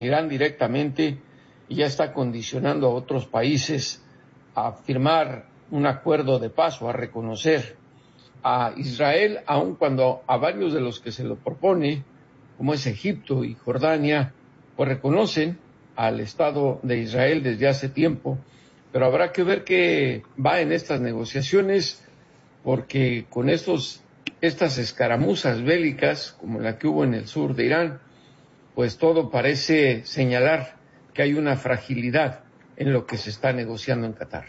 Irán directamente y ya está condicionando a otros países a firmar un acuerdo de paz o a reconocer a Israel, aun cuando a varios de los que se lo propone, como es Egipto y Jordania, pues reconocen al Estado de Israel desde hace tiempo. Pero habrá que ver qué va en estas negociaciones, porque con estas escaramuzas bélicas, como la que hubo en el sur de Irán, pues todo parece señalar que hay una fragilidad en lo que se está negociando en Qatar.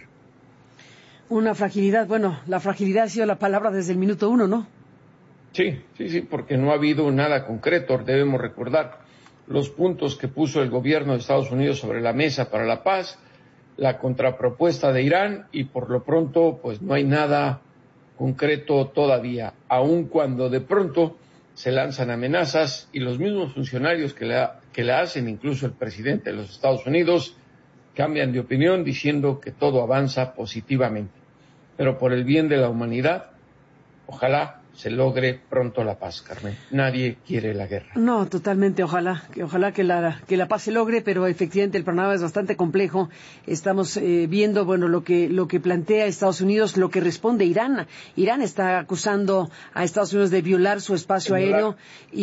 Una fragilidad, bueno, la fragilidad ha sido la palabra desde el minuto uno, ¿no? Sí, porque no ha habido nada concreto. Debemos recordar los puntos que puso el gobierno de Estados Unidos sobre la mesa para la paz, la contrapropuesta de Irán, y por lo pronto pues no hay nada concreto todavía, aun cuando de pronto se lanzan amenazas y los mismos funcionarios que la hacen, incluso el presidente de los Estados Unidos, cambian de opinión diciendo que todo avanza positivamente. Pero por el bien de la humanidad, ojalá se logre pronto la paz, Carmen. Nadie quiere la guerra. No, totalmente, ojalá que la paz se logre, pero efectivamente el panorama es bastante complejo. Estamos viendo, bueno, lo que plantea Estados Unidos, lo que responde Irán. Irán está acusando a Estados Unidos de violar su espacio aéreo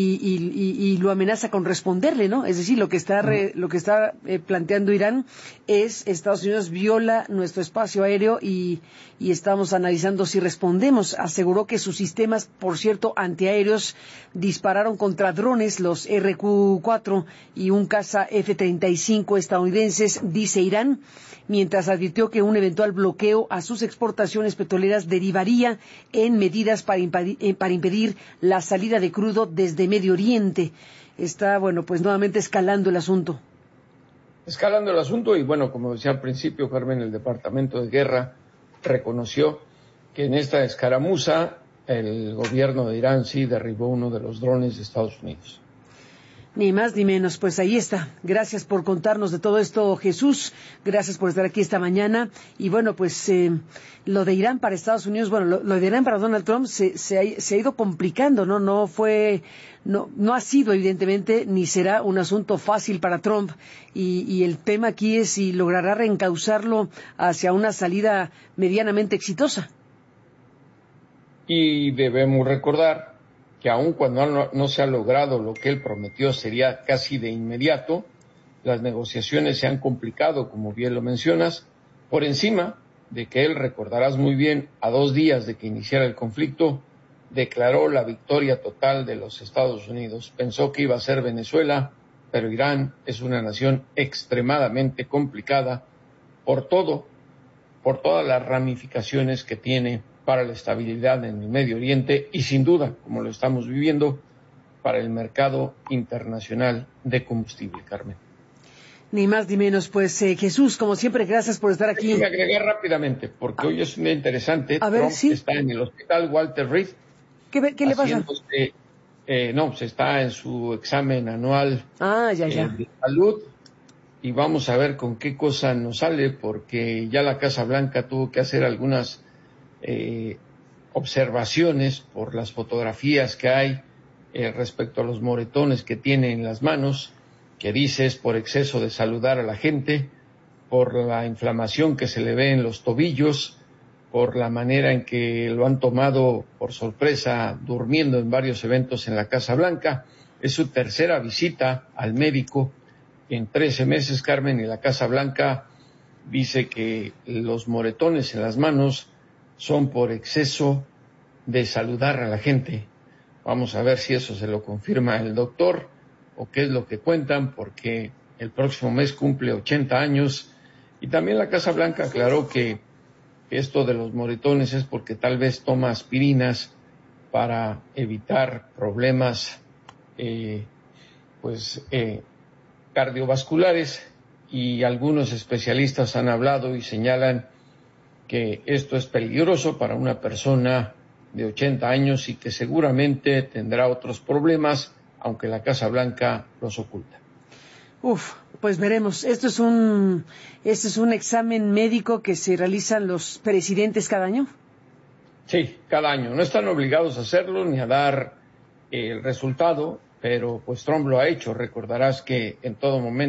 y lo amenaza con responderle, ¿no? Es decir, lo que está planteando Irán es Estados Unidos viola nuestro espacio aéreo y estamos analizando si respondemos. Aseguró que sus sistemas, por cierto, antiaéreos dispararon contra drones, los RQ-4 y un caza F-35 estadounidenses, dice Irán, mientras advirtió que un eventual bloqueo a sus exportaciones petroleras derivaría en medidas para impedir la salida de crudo desde Medio Oriente. Está, bueno, pues nuevamente escalando el asunto. Y bueno, como decía al principio, Carmen, el Departamento de Guerra reconoció que en esta escaramuza el gobierno de Irán sí derribó uno de los drones de Estados Unidos. Ni más ni menos, pues ahí está. Gracias por contarnos de todo esto, Jesús. Gracias por estar aquí esta mañana. Y bueno, pues lo de Irán para Estados Unidos, bueno, lo de Irán para Donald Trump se ha ido complicando, ¿no? No ha sido evidentemente ni será un asunto fácil para Trump. Y el tema aquí es si logrará reencauzarlo hacia una salida medianamente exitosa. Y debemos recordar que aun cuando no se ha logrado lo que él prometió sería casi de inmediato, las negociaciones se han complicado, como bien lo mencionas, por encima de que él, recordarás muy bien, a 2 días de que iniciara el conflicto, declaró la victoria total de los Estados Unidos. Pensó que iba a ser Venezuela, pero Irán es una nación extremadamente complicada por todas las ramificaciones que tiene para la estabilidad en el Medio Oriente y sin duda, como lo estamos viviendo, para el mercado internacional de combustible, Carmen. Ni más ni menos, pues Jesús, como siempre, gracias por estar aquí. Déjame agregar rápidamente, porque hoy es un día interesante. A ver, Trump sí. está en el hospital Walter Reed. ¿Qué le pasa? Se está en su examen anual ya. de salud y vamos a ver con qué cosa nos sale, porque ya la Casa Blanca tuvo que hacer algunas observaciones por las fotografías que hay respecto a los moretones que tiene en las manos, que dice es por exceso de saludar a la gente, por la inflamación que se le ve en los tobillos, por la manera en que lo han tomado por sorpresa durmiendo en varios eventos en la Casa Blanca. Es su tercera visita al médico en 13 meses, Carmen, y la Casa Blanca dice que los moretones en las manos son por exceso de saludar a la gente. Vamos a ver si eso se lo confirma el doctor o qué es lo que cuentan, porque el próximo mes cumple 80 años. Y también la Casa Blanca aclaró que esto de los moretones es porque tal vez toma aspirinas para evitar problemas cardiovasculares, y algunos especialistas han hablado y señalan que esto es peligroso para una persona de 80 años y que seguramente tendrá otros problemas, aunque la Casa Blanca los oculta. Pues veremos. Esto es un examen médico que se realizan los presidentes cada año. Sí, cada año. No están obligados a hacerlo ni a dar el resultado. pero pues Trump lo ha hecho. Recordarás que en todo momento